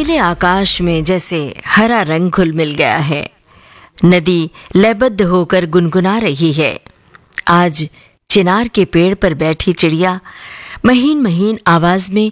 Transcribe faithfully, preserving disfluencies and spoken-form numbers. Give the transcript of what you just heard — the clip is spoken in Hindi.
नीले आकाश में जैसे हरा रंग घुल मिल गया है। नदी लयबद्ध होकर गुनगुना रही है। आज चिनार के पेड़ पर बैठी चिड़िया महीन महीन आवाज में